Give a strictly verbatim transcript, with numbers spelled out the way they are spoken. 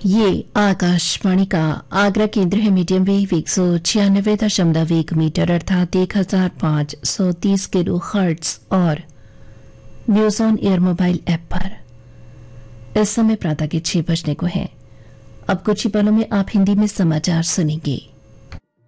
ये आकाशवाणी का आगरा केंद्र है। मीडियम वेव एक सौ छियानवे दशमलव एक मीटर अर्थात एक हजार पांच सौ तीस किलो हर्ट्ज और news on air mobile app पर इस समय प्रातः के छह बजने को है। अब कुछ ही पलों में आप हिंदी में समाचार सुनेंगे।